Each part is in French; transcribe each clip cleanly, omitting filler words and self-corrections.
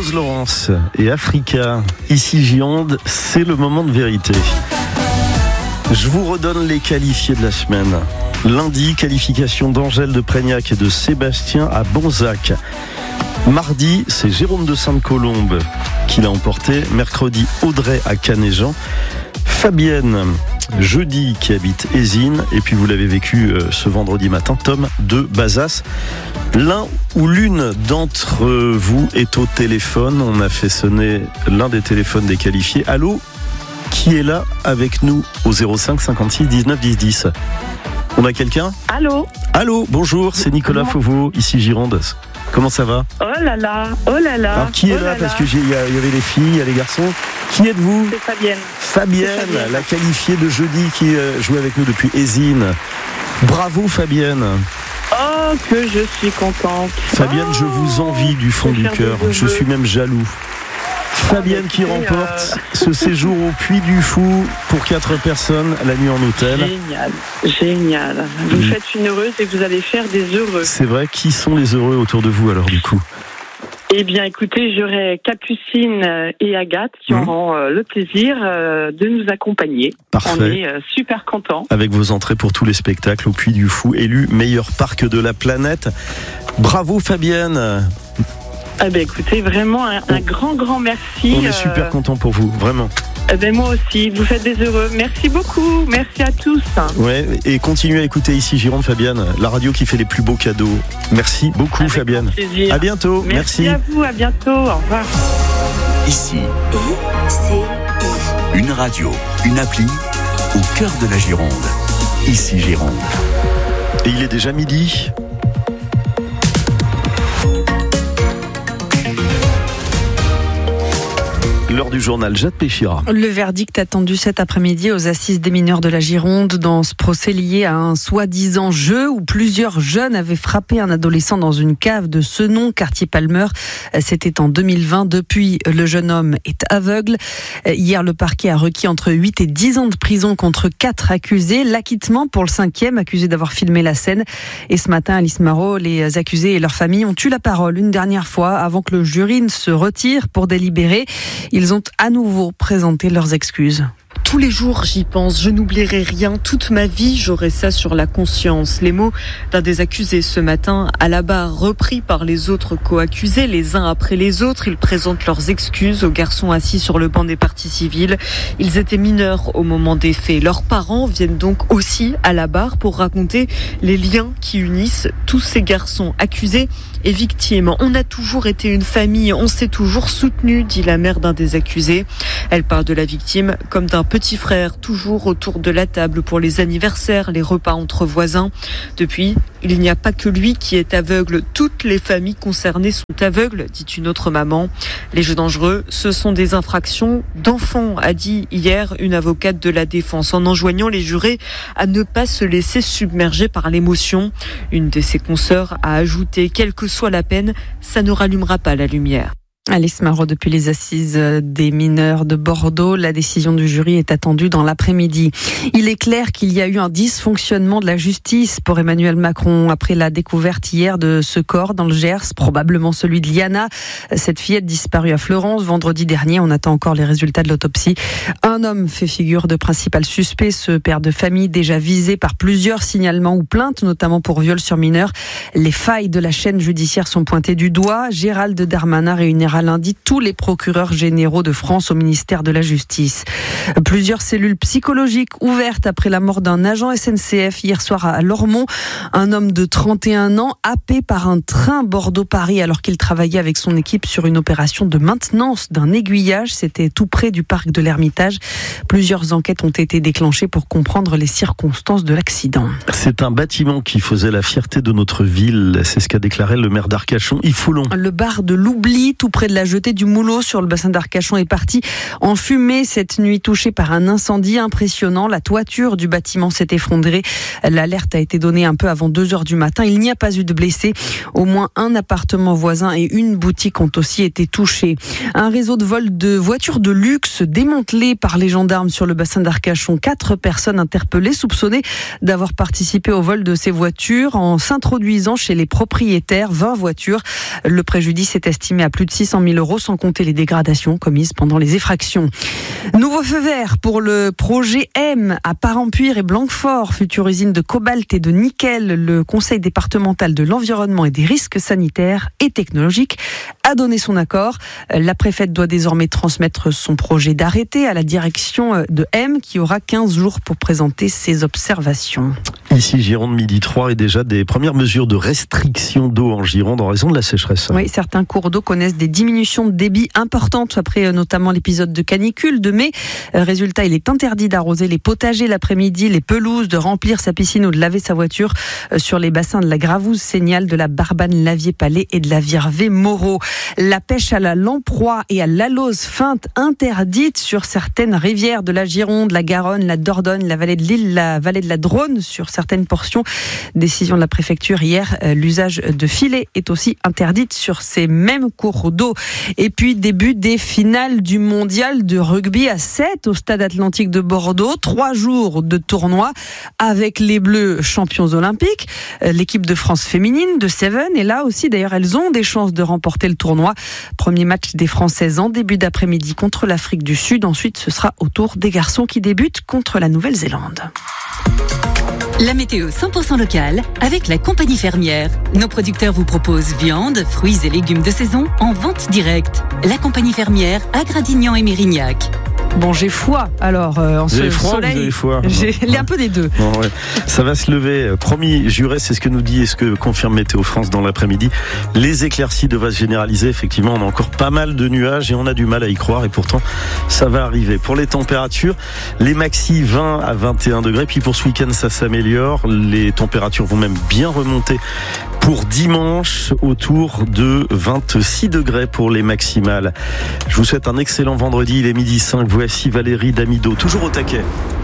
Rose Laurence et Africa. Ici Gironde, c'est le moment de vérité. Je vous redonne les qualifiés de la semaine. Lundi, qualification d'Angèle de Prégnac et de Sébastien à Bonzac. Mardi, c'est Jérôme de Sainte-Colombe qui l'a emporté. Mercredi, Audrey à Canéjan. Fabienne, jeudi, qui habite Ésine. Et puis vous l'avez vécu ce vendredi matin, Tom de Bazas. L'un ou l'une d'entre vous est au téléphone. On a fait sonner l'un des téléphones des qualifiés. Allô ? Qui est là avec nous au 05 56 19 10 10 ? On a quelqu'un ? Allô ? Allô, bonjour, c'est Nicolas Fauveau, ici Gironde. Comment ça va ? Oh là là, oh là là. Alors qui est là ? Parce que il y avait les filles, il y a les garçons. Qui êtes-vous ? C'est Fabienne. Fabienne, la qualifiée de jeudi qui joue avec nous depuis Ésine. Bravo Fabienne. Oh, que je suis contente. Fabienne, je vous envie du fond du cœur. Je suis même jaloux. Fabienne qui remporte ce séjour au Puy du Fou pour 4 personnes, la nuit en hôtel. Génial. Vous faites une heureuse et vous allez faire des heureux. C'est vrai, qui sont les heureux autour de vous alors du coup ? Eh bien écoutez, j'aurai Capucine et Agathe qui auront le plaisir de nous accompagner. Parfait. On est super contents. Avec vos entrées pour tous les spectacles au Puy du Fou, élu meilleur parc de la planète. Bravo Fabienne. Eh bien écoutez, vraiment un grand merci. On est super contents pour vous, vraiment. Eh bien moi aussi, vous faites des heureux. Merci beaucoup, merci à tous. Ouais, et continuez à écouter ici Gironde, Fabienne, la radio qui fait les plus beaux cadeaux. Merci beaucoup avec Fabienne. Plaisir. À bientôt, merci. À vous, à bientôt, au revoir. Ici, une radio, une appli au cœur de la Gironde. Ici Gironde. Et il est déjà midi. L'heure du journal, Jade Péchira. Le verdict attendu cet après-midi aux assises des mineurs de la Gironde dans ce procès lié à un soi-disant jeu où plusieurs jeunes avaient frappé un adolescent dans une cave de Senon, quartier Palmer. C'était en 2020. Depuis, le jeune homme est aveugle. Hier, le parquet a requis entre 8 et 10 ans de prison contre 4 accusés. L'acquittement pour le 5e, accusé d'avoir filmé la scène. Et ce matin, Alice Marot, les accusés et leurs familles ont eu la parole une dernière fois avant que le jury ne se retire pour délibérer. Ils ont à nouveau présenté leurs excuses. Tous les jours, j'y pense, je n'oublierai rien. Toute ma vie, j'aurai ça sur la conscience. Les mots d'un des accusés ce matin à la barre, repris par les autres co-accusés, les uns après les autres. Ils présentent leurs excuses aux garçons assis sur le banc des parties civiles. Ils étaient mineurs au moment des faits. Leurs parents viennent donc aussi à la barre pour raconter les liens qui unissent tous ces garçons accusés et victimes. On a toujours été une famille, on s'est toujours soutenu, dit la mère d'un des accusés. Elle parle de la victime comme d'un petit frère, toujours autour de la table pour les anniversaires, les repas entre voisins. Depuis, il n'y a pas que lui qui est aveugle. Toutes les familles concernées sont aveugles, dit une autre maman. Les jeux dangereux, ce sont des infractions d'enfants, a dit hier une avocate de la défense, en enjoignant les jurés à ne pas se laisser submerger par l'émotion. Une de ses consoeurs a ajouté, quelle que soit la peine, ça ne rallumera pas la lumière. Alice Marot depuis les assises des mineurs de Bordeaux. La décision du jury est attendue dans l'après-midi. Il est clair qu'il y a eu un dysfonctionnement de la justice pour Emmanuel Macron après la découverte hier de ce corps dans le Gers, probablement celui de Liana. Cette fillette disparue à Fleurance vendredi dernier. On attend encore les résultats de l'autopsie. Un homme fait figure de principal suspect, ce père de famille déjà visé par plusieurs signalements ou plaintes, notamment pour viol sur mineur. Les failles de la chaîne judiciaire sont pointées du doigt. Gérald Darmanin réunira lundi tous les procureurs généraux de France au ministère de la Justice. Plusieurs cellules psychologiques ouvertes après la mort d'un agent SNCF hier soir à Lormont. Un homme de 31 ans happé par un train Bordeaux-Paris alors qu'il travaillait avec son équipe sur une opération de maintenance d'un aiguillage. C'était tout près du parc de l'Ermitage. Plusieurs enquêtes ont été déclenchées pour comprendre les circonstances de l'accident. C'est un bâtiment qui faisait la fierté de notre ville. C'est ce qu'a déclaré le maire d'Arcachon, Yves Foulon. Le bar de l'Oubli, tout près de la jetée du Moulot sur le bassin d'Arcachon, est parti en fumée cette nuit, touché par un incendie impressionnant. La toiture du bâtiment s'est effondrée. L'alerte a été donnée un peu avant 2h du matin. Il n'y a pas eu de blessés. Au moins un appartement voisin et une boutique ont aussi été touchés. Un réseau de vol de voitures de luxe démantelé par les gendarmes sur le bassin d'Arcachon. 4 personnes interpellées, soupçonnées d'avoir participé au vol de ces voitures en s'introduisant chez les propriétaires. 20 voitures. Le préjudice est estimé à plus de 600 600 000 €, sans compter les dégradations commises pendant les effractions. Nouveau feu vert pour le projet M à Parampuire et Blanquefort, future usine de cobalt et de nickel. Le conseil départemental de l'environnement et des risques sanitaires et technologiques a donné son accord. La préfète doit désormais transmettre son projet d'arrêté à la direction de M, qui aura 15 jours pour présenter ses observations. Ici, Gironde, midi 3, et déjà des premières mesures de restriction d'eau en Gironde en raison de la sécheresse. Oui, certains cours d'eau connaissent des diminutions de débit importantes après notamment l'épisode de canicule de mai. Résultat, il est interdit d'arroser les potagers l'après-midi, les pelouses, de remplir sa piscine ou de laver sa voiture sur les bassins de la Gravouze, Seignal, de la Barbanne, Lavier-Palais et de la Virvé-Moreau. La pêche à la lamproie et à l'alose feinte interdite sur certaines rivières de la Gironde, la Garonne, la Dordogne, la vallée de l'Île, la vallée de la Dronne sur certaines portions. Décision de la préfecture hier, l'usage de filets est aussi interdite sur ces mêmes cours d'eau. Et puis début des finales du mondial de rugby à 7 au stade Atlantique de Bordeaux. 3 jours de tournoi avec les Bleus champions olympiques. L'équipe de France féminine de Seven est là aussi. D'ailleurs, elles ont des chances de remporter le tournoi. Premier match des Françaises en début d'après-midi contre l'Afrique du Sud. Ensuite, ce sera au tour des garçons qui débutent contre la Nouvelle-Zélande. La météo 100% locale avec la compagnie fermière. Nos producteurs vous proposent viande, fruits et légumes de saison en vente directe. La compagnie fermière à Gradignan et Mérignac. Bon, j'ai foi alors en ce soleil. J'ai foi. J'ai un peu des deux. Bon, ouais. Ça va se lever. Promis, juré, c'est ce que nous dit et ce que confirme Météo France dans l'après-midi. Les éclaircies devraient se généraliser. Effectivement, on a encore pas mal de nuages et on a du mal à y croire. Et pourtant, ça va arriver. Pour les températures, les maxi 20 à 21 degrés. Puis pour ce week-end, ça s'améliore. Les températures vont même bien remonter. Pour dimanche, autour de 26 degrés pour les maximales. Je vous souhaite un excellent vendredi. Il est midi 5. Voici Valérie Damido, toujours au taquet.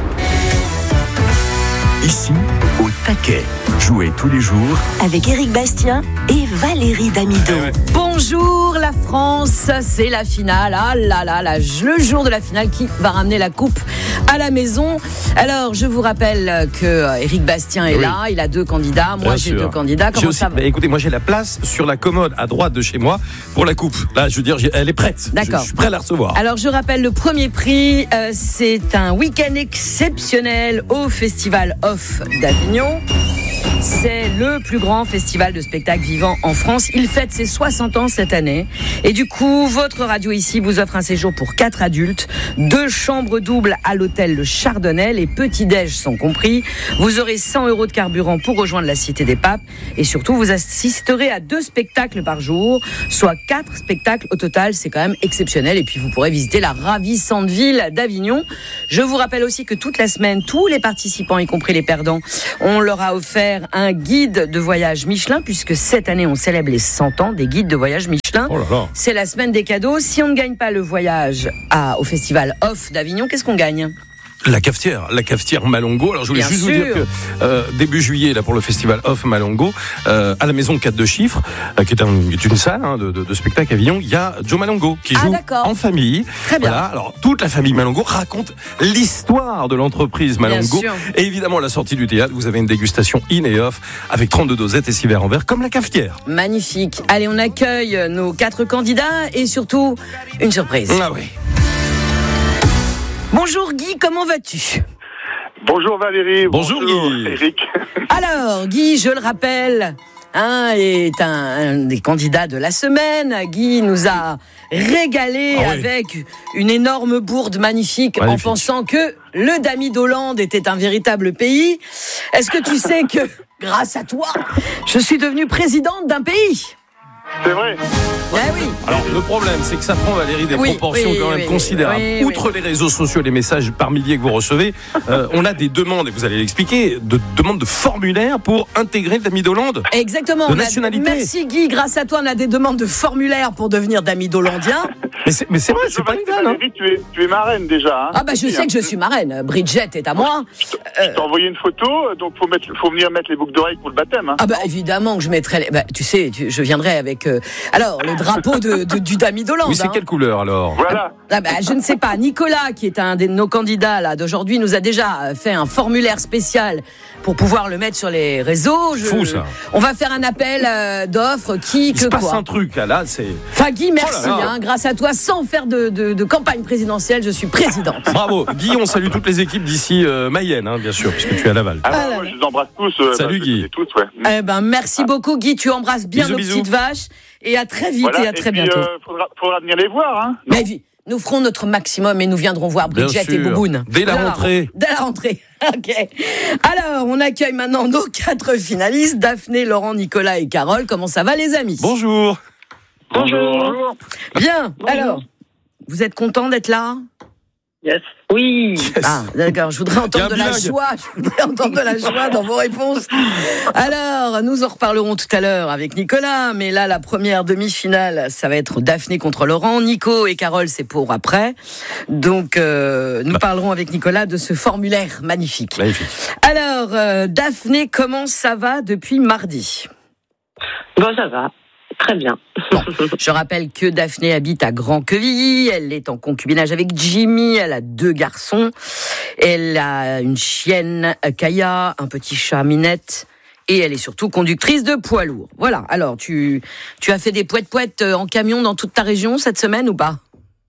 Ici, au taquet. Jouez tous les jours avec Éric Bastien et Valérie Damido. Bonjour la France, c'est la finale. Ah là là là, le jour de la finale qui va ramener la coupe à la maison. Alors, je vous rappelle que Éric Bastien est là, il a 2 candidats. Moi, j'ai 2 candidats. Comment ça va ? Écoutez, moi, j'ai la place sur la commode à droite de chez moi pour la coupe. Là, je veux dire, elle est prête. D'accord. Je suis prêt à la recevoir. Alors, je rappelle le premier prix. C'est un week-end exceptionnel au Festival Off d'Avignon. C'est le plus grand festival de spectacles vivants en France. Il fête ses 60 ans cette année. Et du coup, votre radio ici vous offre un séjour pour 4 adultes, 2 chambres doubles à l'hôtel Le Chardonnay. Les petits-déj sont compris. Vous aurez 100 € de carburant pour rejoindre la Cité des Papes. Et surtout, vous assisterez à 2 spectacles par jour, soit 4 spectacles au total. C'est quand même exceptionnel. Et puis, vous pourrez visiter la ravissante ville d'Avignon. Je vous rappelle aussi que toute la semaine, tous les participants, y compris les perdants, on leur a offert un guide de voyage Michelin, puisque cette année on célèbre les 100 ans des guides de voyage Michelin. Oh là là. C'est la semaine des cadeaux. Si on ne gagne pas le voyage au Festival Off d'Avignon, qu'est-ce qu'on gagne ? La cafetière Malongo. Alors je voulais juste vous dire que début juillet là pour le festival Off Malongo à la maison 4 de chiffres qui est une salle de spectacle à Avignon, il y a Joe Malongo qui joue en famille. Très bien. Voilà, alors toute la famille Malongo raconte l'histoire de l'entreprise Malongo. Et évidemment à la sortie du théâtre, vous avez une dégustation in et off avec 32 dosettes et 6 verres en verre comme la cafetière. Magnifique. Allez, on accueille nos 4 candidats et surtout une surprise. Ah oui. Bonjour Guy, comment vas-tu ? Bonjour Valérie. Bonjour Guy. Eric. Alors Guy, je le rappelle, est un des candidats de la semaine. Guy nous a régalé avec une énorme bourde magnifique en pensant que le Dami-d'Hollande était un véritable pays. Est-ce que tu sais que, grâce à toi, je suis devenue présidente d'un pays ? C'est vrai. Oui. Alors le problème, c'est que ça prend Valérie des proportions quand même considérables. Outre les réseaux sociaux, les messages par milliers que vous recevez, on a des demandes, et vous allez l'expliquer, de demandes de formulaires pour intégrer le Dami-d'Hollande. Exactement. De nationalité. Merci Guy, grâce à toi, on a des demandes de formulaires pour devenir Dami-d'Hollandien. Mais c'est vrai, c'est pas une vanne. Valérie, tu es marraine déjà. Hein. Ah bah je sais que je suis marraine. Bridget est à moi. Je t'ai envoyé une photo, donc faut venir mettre les boucles d'oreilles pour le baptême. Hein. Ah bah évidemment que je mettrai. Tu sais, je viendrai avec. Alors le drapeau du Dami d'Hollande. Oui, c'est quelle couleur alors? Voilà. Ah bah, je ne sais pas. Nicolas, qui est un de nos candidats là d'aujourd'hui, nous a déjà fait un formulaire spécial pour pouvoir le mettre sur les réseaux. Fou ça. On va faire un appel d'offres. Il se passe un truc là, c'est. Enfin Guy, merci. Oh là là. Grâce à toi, sans faire de campagne présidentielle, je suis présidente. Bravo, Guy. On salue toutes les équipes d'ici Mayenne, hein, bien sûr, puisque tu es à Laval. Moi, je les embrasse tous. Salut Guy. Tous, ouais. Eh ben merci beaucoup Guy. Tu embrasses bien Bisous, nos bisous. petites vaches et à très vite Voilà. et à très puis, bientôt. Faudra venir les voir. Hein. Mais nous ferons notre maximum et nous viendrons voir Bridget et Bouboune. Dès la rentrée. Dès la rentrée. Ok. Alors, on accueille maintenant nos 4 finalistes, Daphné, Laurent, Nicolas et Carole. Comment ça va les amis? Bonjour. Bonjour. Bien. Alors, vous êtes contents d'être là? Yes. Oui. Ah, d'accord. Je voudrais entendre de la bilingue. joie. Je voudrais entendre de la joie dans vos réponses. Alors, nous en reparlerons tout à l'heure avec Nicolas. Mais là, la première demi-finale, ça va être Daphné contre Laurent. Nico et Carole, c'est pour après. Donc, nous parlerons avec Nicolas de ce formulaire magnifique. Magnifique. Alors, Daphné, comment ça va depuis mardi? Bon, ça va. Très bien. Bon, je rappelle que Daphné habite à Grand-Quevilly, elle est en concubinage avec Jimmy, elle a 2 garçons, elle a une chienne Kaya, un petit chat Minette, et elle est surtout conductrice de poids lourd. Voilà, alors tu as fait des pouettes en camion dans toute ta région cette semaine ou pas?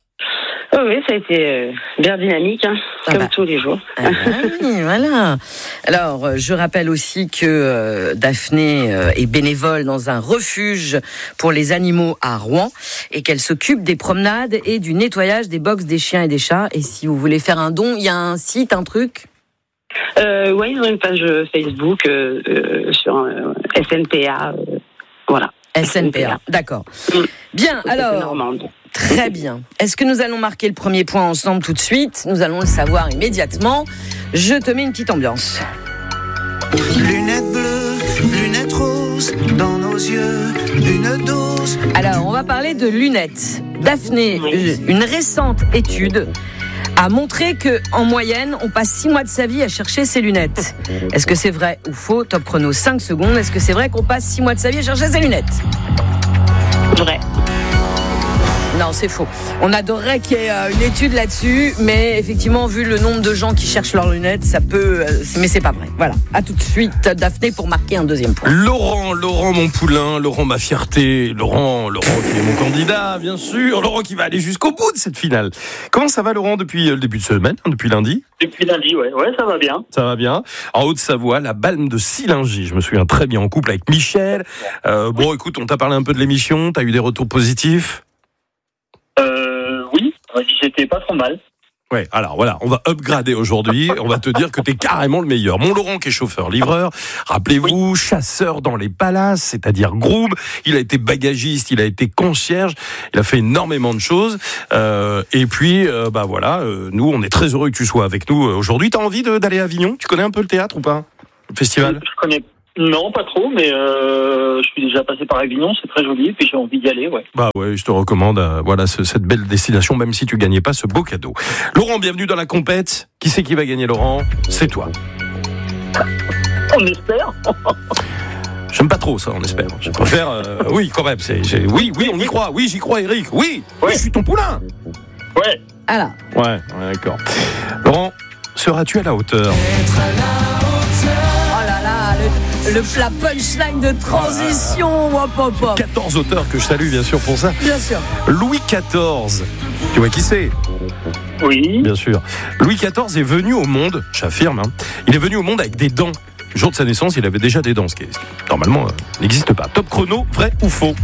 Oui, ça a été bien dynamique, hein, comme tous les jours. Ah oui, voilà. Alors, je rappelle aussi que Daphné est bénévole dans un refuge pour les animaux à Rouen et qu'elle s'occupe des promenades et du nettoyage des box des chiens et des chats. Et si vous voulez faire un don, il y a un site, un truc? Ouais, ils ont une page Facebook sur SNPA. Voilà. SNPA, d'accord. Bien, alors. Très bien. Est-ce que nous allons marquer le premier point ensemble tout de suite? Nous allons le savoir immédiatement. Je te mets une petite ambiance. Lunettes bleues, lunettes roses, dans nos yeux, une dose. Alors, on va parler de lunettes. Daphné, une récente étude a montré qu'en moyenne, on passe 6 mois de sa vie à chercher ses lunettes. Est-ce que c'est vrai ou faux? Top chrono, 5 secondes. Est-ce que c'est vrai qu'on passe 6 mois de sa vie à chercher ses lunettes? Vrai. Non, c'est faux. On adorerait qu'il y ait une étude là-dessus, mais effectivement, vu le nombre de gens qui cherchent leurs lunettes, ça peut... mais c'est pas vrai. Voilà. À tout de suite, Daphné, pour marquer un deuxième point. Laurent mon poulain, Laurent ma fierté, Laurent qui est mon candidat, bien sûr. Laurent qui va aller jusqu'au bout de cette finale. Comment ça va, Laurent, depuis le début de semaine, depuis lundi? Depuis lundi, ouais, ça va bien. Ça va bien. En Haute-Savoie, la Balme de Sillingy, je me souviens très bien, en couple avec Michel. Bon, écoute, on t'a parlé un peu de l'émission, t'as eu des retours positifs? Oui, j'étais pas trop mal. Ouais, alors voilà, on va upgrader aujourd'hui, on va te dire que t'es carrément le meilleur. Mon Laurent qui est chauffeur-livreur, rappelez-vous, chasseur dans les palaces, c'est-à-dire groom, il a été bagagiste, il a été concierge, il a fait énormément de choses, et puis, voilà, nous on est très heureux que tu sois avec nous aujourd'hui. T'as envie d'aller à Avignon? Tu connais un peu le théâtre ou pas? Le festival? Je connais. Non, pas trop, mais je suis déjà passé par Avignon, c'est très joli, et puis j'ai envie d'y aller, ouais. Bah ouais, je te recommande cette belle destination, même si tu gagnais pas ce beau cadeau. Laurent, bienvenue dans la compète. Qui c'est qui va gagner, Laurent? C'est toi. On espère. J'aime pas trop ça, on espère. Je préfère, oui, quand même. Oui, on y croit. Oui, j'y crois, Eric. Oui, je suis ton poulain. Ouais. Alors. Ouais, d'accord. Laurent, seras-tu à la hauteur? La punchline de transition, 14 auteurs que je salue bien sûr pour ça. Bien sûr. Louis XIV, tu vois qui c'est? Oui. Bien sûr. Louis XIV est venu au monde, j'affirme, il est venu au monde avec des dents. Le jour de sa naissance, il avait déjà des dents, ce qui normalement n'existe pas. Top chrono, vrai ou faux?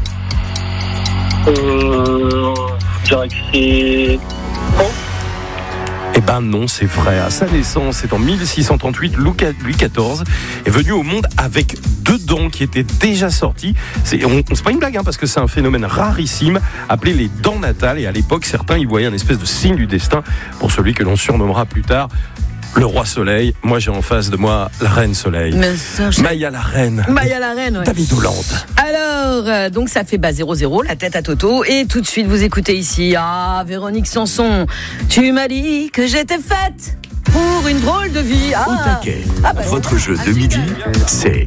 Je dirais que c'est faux. Eh ben non, c'est vrai. À sa naissance, c'est en 1638, Louis XIV est venu au monde avec 2 dents qui étaient déjà sorties. C'est pas une blague, parce que c'est un phénomène rarissime appelé les dents natales. Et à l'époque, certains y voyaient un espèce de signe du destin pour celui que l'on surnommera plus tard le roi soleil. Moi, j'ai en face de moi la reine soleil. Maya la reine. Maya la reine, ouais. Damidoland. Alors, donc ça fait 0-0, la tête à Toto. Et tout de suite, vous écoutez ici, Véronique Sanson. Tu m'as dit que j'étais faite pour une drôle de vie. Au taquet. Votre jeu de midi, c'est...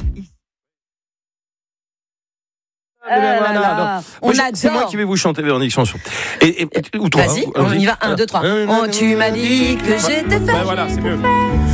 C'est moi qui vais vous chanter Véronique Sanson. Et ou toi. Vas-y, on y va. 1, 2, 3. Tu m'as dit que j'étais faite. Voilà, c'est mieux.